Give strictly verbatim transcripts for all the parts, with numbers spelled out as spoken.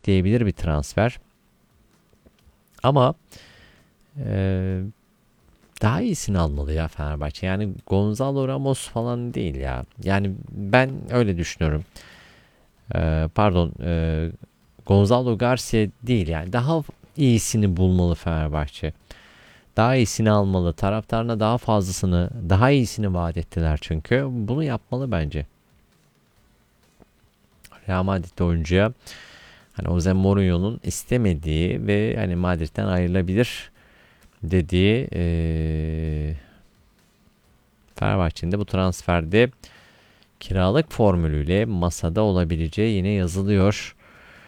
destekleyebilir bir transfer. Ama e, daha iyisini almalı ya Fenerbahçe. Yani Gonzalo Ramos falan değil ya. Yani ben öyle düşünüyorum. E, pardon, e, Gonzalo Garcia değil yani. Daha iyisini bulmalı Fenerbahçe. Daha iyisini almalı. Taraftarına daha fazlasını, daha iyisini vaat ettiler çünkü. Bunu yapmalı bence. Real Madrid oyuncuya hani Jose Mourinho'nun istemediği ve hani Madrid'den ayrılabilir dediği ee, Fenerbahçe'nin de bu transferde kiralık formülüyle masada olabileceği yine yazılıyor.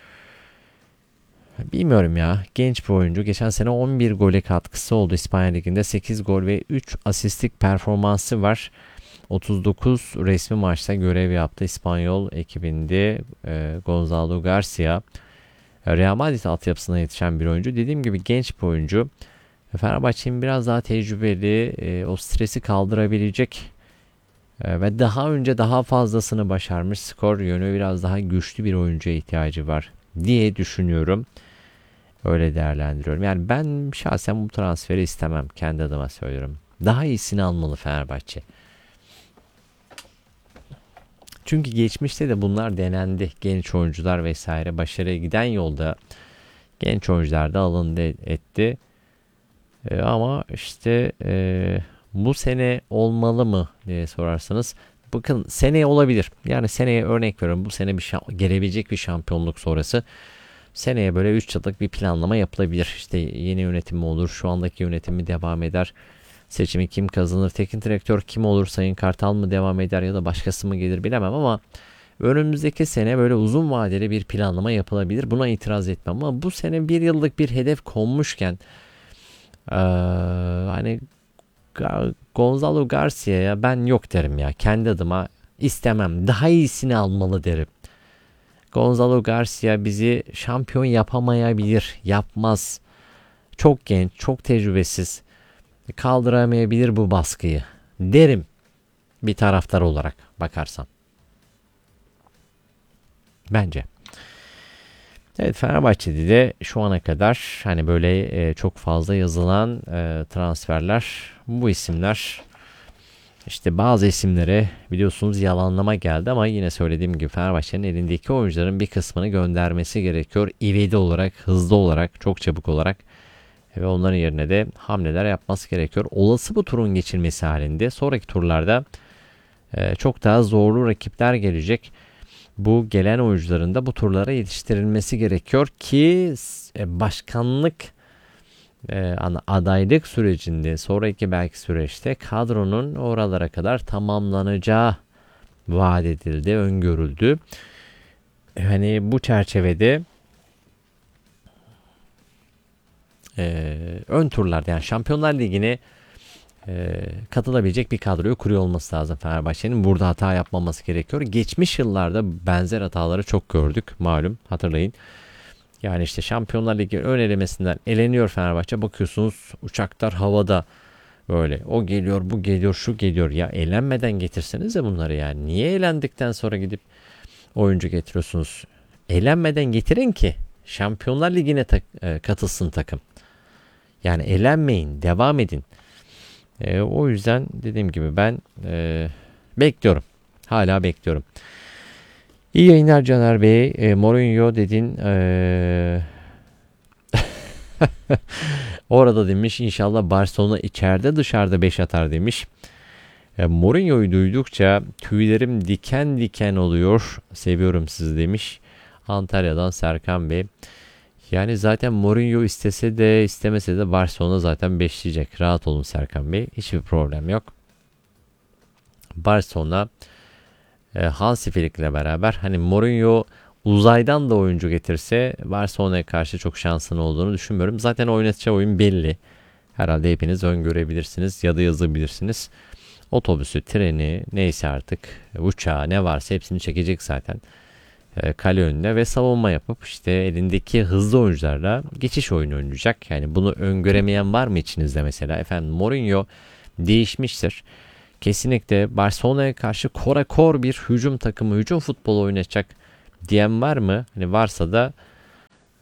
Bilmiyorum ya. Genç bir oyuncu. Geçen sene on bir gole katkısı oldu İspanya Ligi'nde. sekiz gol ve üç asistlik performansı var. otuz dokuz resmi maçta görev yaptı İspanyol ekibinde e, Gonzalo Garcia. Real Madrid altyapısına yetişen bir oyuncu. Dediğim gibi genç bir oyuncu. Fenerbahçe'nin biraz daha tecrübeli, e, o stresi kaldırabilecek e, ve daha önce daha fazlasını başarmış, skor yönü biraz daha güçlü bir oyuncuya ihtiyacı var diye düşünüyorum. Öyle değerlendiriyorum. Yani ben şahsen bu transferi istemem. Kendi adıma söylüyorum. Daha iyisini almalı Fenerbahçe. Çünkü geçmişte de bunlar denendi. Genç oyuncular vesaire başarıya giden yolda genç oyuncular da alındı etti. E, ama işte e, bu sene olmalı mı diye sorarsanız bakın seneye olabilir. Yani seneye örnek veriyorum. Bu sene bir şa- gelebilecek bir şampiyonluk sonrası seneye böyle üç yıllık bir planlama yapılabilir. İşte yeni yönetim mi olur? Şu andaki yönetim mi devam eder? Seçimi kim kazanır? Teknik direktör kim olur? Sayın Kartal mı devam eder ya da başkası mı gelir bilemem ama önümüzdeki sene böyle uzun vadeli bir planlama yapılabilir. Buna itiraz etmem ama bu sene bir yıllık bir hedef konmuşken ee, hani Gonzalo Garcia'ya ben yok derim ya. Kendi adıma istemem. Daha iyisini almalı derim. Gonzalo Garcia bizi şampiyon yapamayabilir. Yapmaz. Çok genç, çok tecrübesiz. Kaldıramayabilir bu baskıyı derim bir taraftar olarak bakarsam. Bence. Evet, Fenerbahçe'de de şu ana kadar hani böyle e, çok fazla yazılan e, transferler, bu isimler, işte bazı isimlere biliyorsunuz yalanlama geldi ama yine söylediğim gibi Fenerbahçe'nin elindeki oyuncuların bir kısmını göndermesi gerekiyor. İvedi olarak, hızlı olarak, çok çabuk olarak ve onların yerine de hamleler yapması gerekiyor. Olası bu turun geçilmesi halinde sonraki turlarda e, çok daha zorlu rakipler gelecek. Bu gelen oyuncuların da bu turlara yetiştirilmesi gerekiyor ki e, başkanlık e, adaylık sürecinde sonraki belki süreçte kadronun oralara kadar tamamlanacağı vaat edildi, öngörüldü. Hani bu çerçevede e, ön turlarda yani Şampiyonlar Ligi'ne e, katılabilecek bir kadroyu kuruyor olması lazım Fenerbahçe'nin. Burada hata yapmaması gerekiyor. Geçmiş yıllarda benzer hataları çok gördük malum, hatırlayın. Yani işte Şampiyonlar Ligi ön elemesinden eleniyor Fenerbahçe. Bakıyorsunuz uçaklar havada böyle. O geliyor, bu geliyor, şu geliyor. Ya elenmeden getirseniz de bunları yani. Niye elendikten sonra gidip oyuncu getiriyorsunuz? Elenmeden getirin ki Şampiyonlar Ligi'ne ta- e, katılsın takım. Yani elenmeyin, devam edin. E, o yüzden dediğim gibi ben e, bekliyorum. Hala bekliyorum. İyi yayınlar Caner Bey. E, Mourinho dedin. E, orada demiş inşallah Barcelona içeride dışarıda beş atar demiş. E, Mourinho'yu duydukça tüylerim diken diken oluyor. Seviyorum sizi demiş. Antalya'dan Serkan Bey. Yani zaten Mourinho istese de istemese de Barcelona zaten beşleyecek. Rahat olun Serkan Bey. Hiçbir problem yok. Barcelona e, Hansi Flick ile beraber hani Mourinho uzaydan da oyuncu getirse Barcelona'ya karşı çok şansının olduğunu düşünmüyorum. Zaten oynatacağı oyun belli. Herhalde hepiniz öngörebilirsiniz ya da yazabilirsiniz. Otobüsü, treni, neyse artık uçağı ne varsa hepsini çekecek zaten. Kale önüne ve savunma yapıp işte elindeki hızlı oyuncularla geçiş oyunu oynayacak. Yani bunu öngöremeyen var mı içinizde mesela? Efendim Mourinho değişmiştir. Kesinlikle Barcelona'ya karşı kora kor bir hücum takımı, hücum futbolu oynayacak diyen var mı? Hani varsa da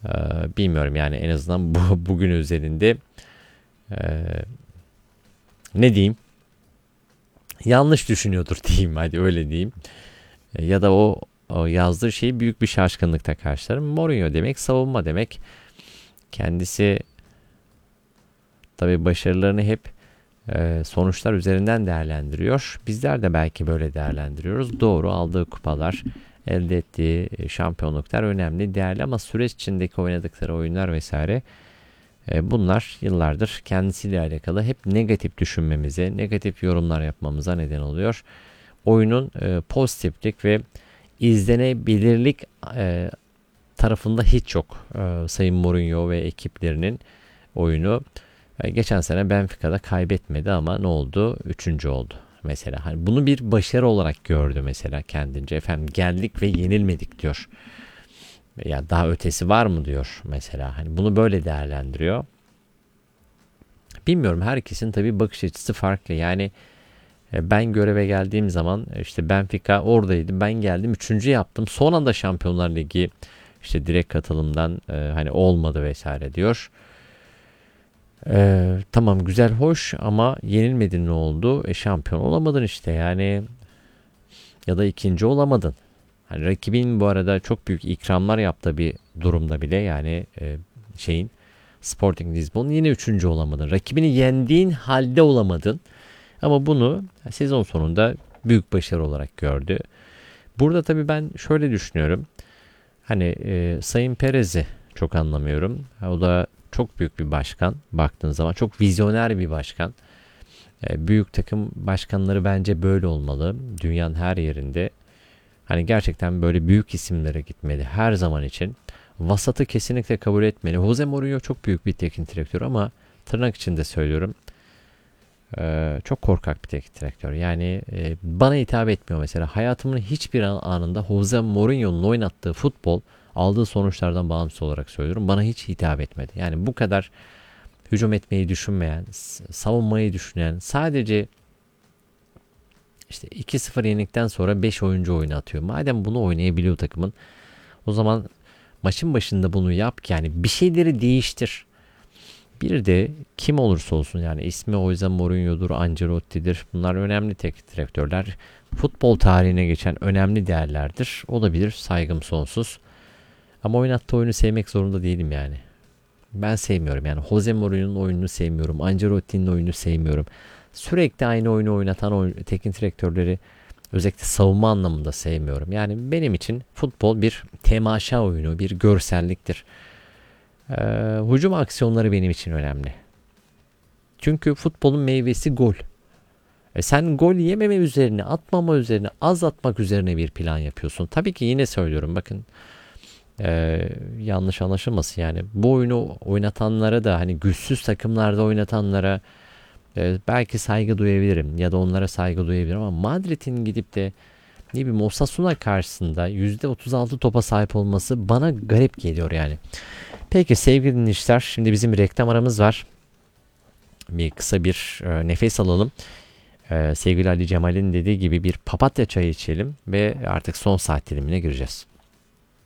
Ee, bilmiyorum yani, en azından bu bugün üzerinde ee, ne diyeyim, yanlış düşünüyordur diyeyim, hadi öyle diyeyim. E, ya da o, o yazdığı şeyi büyük bir şaşkınlıkla karşılarım. Mourinho demek savunma demek. Kendisi tabii başarılarını hep e, sonuçlar üzerinden değerlendiriyor. Bizler de belki böyle değerlendiriyoruz. Doğru, aldığı kupalar, elde ettiği şampiyonluklar önemli, değerli, ama süreç içindeki oynadıkları oyunlar vesaire, e, bunlar yıllardır kendisiyle alakalı hep negatif düşünmemize, negatif yorumlar yapmamıza neden oluyor. Oyunun e, pozitiflik ve izlenebilirlik e, tarafında hiç yok e, Sayın Mourinho ve ekiplerinin oyunu. E, geçen sene Benfica'da kaybetmedi ama ne oldu? Üçüncü oldu. Mesela hani bunu bir başarı olarak gördü mesela kendince. Efendim geldik ve yenilmedik diyor. Ya daha ötesi var mı diyor mesela. Hani bunu böyle değerlendiriyor. Bilmiyorum, herkesin tabii bakış açısı farklı. Yani e, ben göreve geldiğim zaman e, işte Benfica oradaydı. Ben geldim üçüncü yaptım. Son anda Şampiyonlar Ligi işte direkt katılımdan e, hani olmadı vesaire diyor. E, tamam, güzel, hoş, ama yenilmedin, ne oldu? E, şampiyon olamadın işte yani, ya da ikinci olamadın. Hani rakibin bu arada çok büyük ikramlar yaptığı bir durumda bile, yani e, şeyin Sporting Lisbon, yine üçüncü olamadın. Rakibini yendiğin halde olamadın. Ama bunu sezon sonunda büyük başarı olarak gördü. Burada tabii ben şöyle düşünüyorum. Hani e, Sayın Perez'i çok anlamıyorum. O da çok büyük bir başkan. Baktığın zaman çok vizyoner bir başkan. E, büyük takım başkanları bence böyle olmalı. Dünyanın her yerinde. Hani gerçekten böyle büyük isimlere gitmeli her zaman için. Vasatı kesinlikle kabul etmeli. Jose Mourinho çok büyük bir teknik direktör ama tırnak içinde söylüyorum, Ee, çok korkak bir teknik direktör. Yani e, bana hitap etmiyor mesela. Hayatımın hiçbir anında Jose Mourinho'nun oynattığı futbol, aldığı sonuçlardan bağımsız olarak söylüyorum, bana hiç hitap etmedi. Yani bu kadar hücum etmeyi düşünmeyen, savunmayı düşünen, sadece işte iki sıfır yenikten sonra beş oyuncu oynatıyor. Madem bunu oynayabiliyor takımın, o zaman maçın başında bunu yap, yani bir şeyleri değiştir. Bir de kim olursa olsun, yani ismi Jose Mourinho'dur, Ancelotti'dir. Bunlar önemli teknik direktörler. Futbol tarihine geçen önemli değerlerdir. Olabilir, saygım sonsuz. Ama oynattığı oyunu sevmek zorunda değilim yani. Ben sevmiyorum yani. Jose Mourinho'nun oyununu sevmiyorum. Ancelotti'nin oyununu sevmiyorum. Sürekli aynı oyunu oynatan oyun, teknik direktörleri özellikle savunma anlamında sevmiyorum. Yani benim için futbol bir temaşa oyunu, bir görselliktir. Ee, hücum aksiyonları benim için önemli. Çünkü futbolun meyvesi gol. E sen gol yememe üzerine, atmama üzerine, az atmak üzerine bir plan yapıyorsun. Tabii ki yine söylüyorum, bakın e, yanlış anlaşılmasın yani. Bu oyunu oynatanlara da, hani güçsüz takımlarda oynatanlara e, belki saygı duyabilirim ya da onlara saygı duyabilirim, ama Madrid'in gidip de ne bileyim Osasuna karşısında yüzde otuz altı topa sahip olması bana garip geliyor yani. Peki sevgili dinleyiciler, şimdi bizim bir reklam aramız var. Bir kısa bir e, nefes alalım. E, sevgili Ali Cemal'in dediği gibi bir papatya çayı içelim ve artık son saat dilimine gireceğiz.